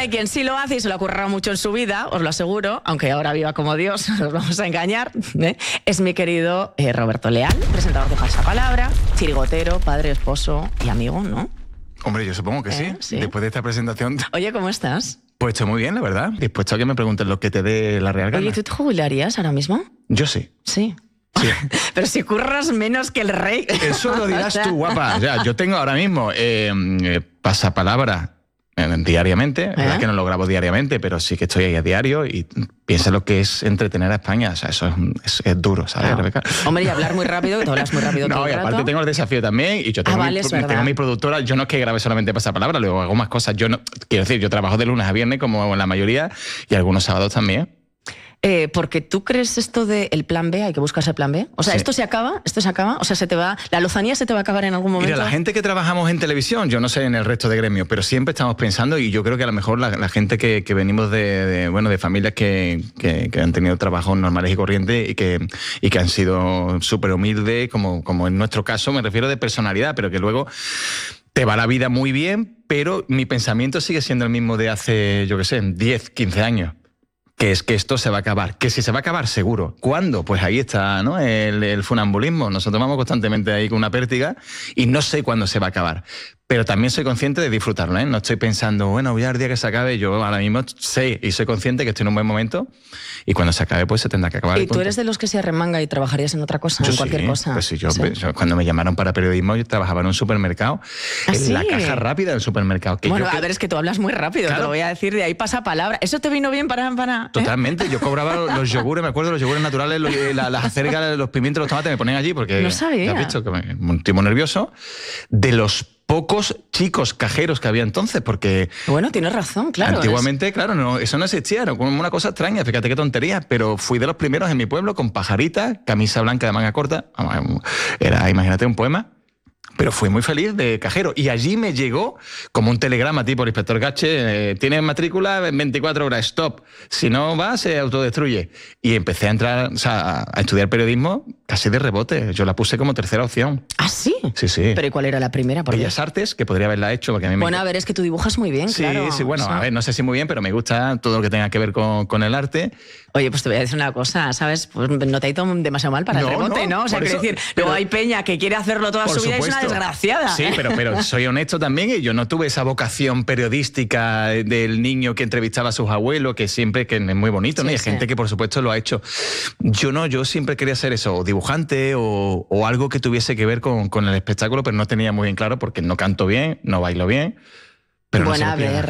hay quien sí lo hace y se lo ha currado mucho en su vida, os lo aseguro, aunque ahora viva como Dios, no nos vamos a engañar, ¿eh? Es mi querido Roberto Leal, presentador de Pasapalabra, chirigotero, padre, esposo y amigo, ¿no? Hombre, yo supongo que sí. Sí. Después de esta presentación... Oye, ¿cómo estás? Pues estoy muy bien, la verdad. Dispuesto a que me pregunten lo que te dé la real gana. Oye, ¿tú te jubilarías ahora mismo? Yo sí. Sí. Sí. Pero si curras menos que el rey. Eso lo dirás tú, guapa. O sea, yo tengo ahora mismo Pasapalabra diariamente. La verdad que no lo grabo diariamente, pero sí que estoy ahí a diario y piensa lo que es entretener a España. O sea, eso es duro, ¿sabes, Claro. Rebeca? Hombre, y hablar muy rápido, que tú hablas muy rápido todo No, y el aparte rato. tengo el desafío también y yo tengo, vale, es verdad. tengo mi productora. Yo no es que grabe solamente Pasapalabra, luego hago más cosas. Yo no, quiero decir, yo trabajo de lunes a viernes como la mayoría y algunos sábados también. Porque tú crees esto del plan B, hay que buscarse el plan B. O sea, Sí. esto se acaba, o sea, la lozanía se te va a acabar en algún momento. Mira, la gente que trabajamos en televisión, yo no sé en el resto de gremios, pero siempre estamos pensando, y yo creo que a lo mejor la gente que venimos de familias que han tenido trabajos normales y corrientes y que han sido súper humildes, como en nuestro caso, me refiero de personalidad, pero que luego te va la vida muy bien, pero mi pensamiento sigue siendo el mismo de hace, yo qué sé, 10, 15 años. Que es que esto se va a acabar. Que si se va a acabar, seguro. ¿Cuándo? Pues ahí está, ¿no? El funambulismo. Nosotros vamos constantemente ahí con una pértiga y no sé cuándo se va a acabar. Pero también soy consciente de disfrutarlo, ¿eh? No estoy pensando, bueno, voy al día que se acabe. Yo ahora mismo sé y soy consciente que estoy en un buen momento y cuando se acabe, pues se tendrá que acabar. ¿Y tú eres de los que se arremanga y trabajarías en otra cosa, en cualquier cosa? Pues sí, yo cuando me llamaron para periodismo, yo trabajaba en un supermercado, en la caja rápida del supermercado. Bueno, a ver, es que tú hablas muy rápido, claro. Te lo voy a decir, de ahí pasa palabra. ¿Eso te vino bien para...? Totalmente, yo cobraba los yogures, me acuerdo, los yogures naturales, las acergas, los pimientos, los tomates, me ponían allí porque... No sabía. ¿Has visto? Que un tipo nervioso. De los pocos chicos cajeros que había entonces, porque... Bueno, tienes razón, claro. Antiguamente, claro, no, eso no existía, era como una cosa extraña, fíjate qué tontería, pero fui de los primeros en mi pueblo con pajarita, camisa blanca de manga corta, era, imagínate, un poema. Pero fui muy feliz de cajero. Y allí me llegó como un telegrama tipo el inspector Gache, tienes matrícula en 24 horas, stop. Si no va, se autodestruye. Y empecé a entrar, o sea, a estudiar periodismo casi de rebote. Yo la puse como tercera opción. ¿Ah, sí? Sí, sí. ¿Pero y cuál era la primera? Bellas Artes, que podría haberla hecho. Porque a mí bueno, a ver, es que tú dibujas muy bien, sí, claro. Sí, bueno, a ver, no sé si muy bien, pero me gusta todo lo que tenga que ver con el arte. Oye, pues te voy a decir una cosa, ¿sabes? Pues no te ha ido demasiado mal para el rebote, ¿no? O sea, quiero decir, luego hay peña que quiere hacerlo toda su vida y es una desgraciada. Sí, pero soy honesto también y yo no tuve esa vocación periodística del niño que entrevistaba a sus abuelos, que siempre, que es muy bonito, ¿no? Y hay gente que por supuesto lo ha hecho. Yo no, yo siempre quería ser eso, o dibujante o algo que tuviese que ver con el espectáculo, pero no tenía muy bien claro porque no canto bien, no bailo bien. Pero bueno, no a ver.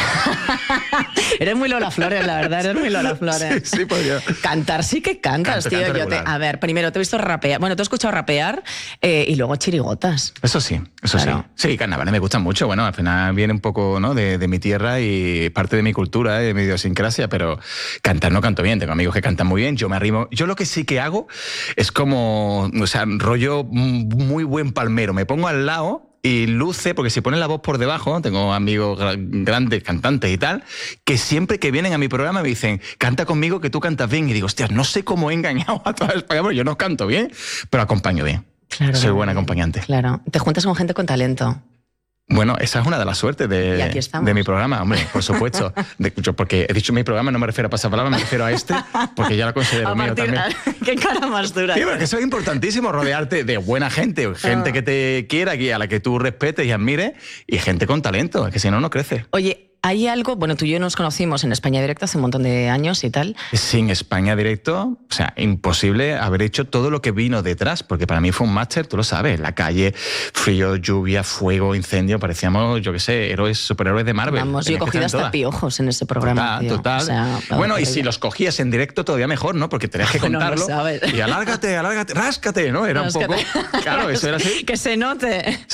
Eres muy Lola Flores, la verdad, eres muy Lola Flores. Sí, podría. Cantar sí que cantas, tío. A ver, primero te he visto rapear. Bueno, te he escuchado rapear y luego chirigotas. Eso sí, eso claro. Sí. Sí, carnavales me gustan mucho. Bueno, al final viene un poco, ¿no?, de mi tierra y parte de mi cultura, de mi idiosincrasia, pero cantar no canto bien. Tengo amigos que cantan muy bien, yo me arrimo. Yo lo que sí que hago es como, o sea, rollo muy buen palmero. Me pongo al lado y luce, porque si ponen la voz por debajo, tengo amigos grandes cantantes y tal, que siempre que vienen a mi programa me dicen, canta conmigo que tú cantas bien. Y digo, hostia, no sé cómo he engañado a toda España, porque yo no canto bien, pero acompaño bien. Claro, soy buen acompañante. Claro, te juntas con gente con talento. Bueno, esa es una de las suertes de mi programa, hombre, por supuesto. Porque he dicho mi programa, no me refiero a Pasapalabra, me refiero a este, porque ya lo considero mío también. Qué cara más dura. Sí, porque eso es importantísimo, rodearte de buena gente, gente que te quiera, a la que tú respetes y admires, y gente con talento, que si no, no crece. Oye, hay algo, bueno, tú y yo nos conocimos en España Directo hace un montón de años y tal. Sin España Directo, o sea, imposible haber hecho todo lo que vino detrás, porque para mí fue un máster, tú lo sabes, la calle, frío, lluvia, fuego, incendio, parecíamos, yo qué sé, héroes, superhéroes de Marvel. Vamos, yo he cogido hasta piojos en ese programa. Total. O sea, bueno, y si los cogías en directo todavía mejor, ¿no? Porque tenías que contarlo. No y alárgate, ráscate, ¿no? Era un poco... Claro, eso era así. Que se note.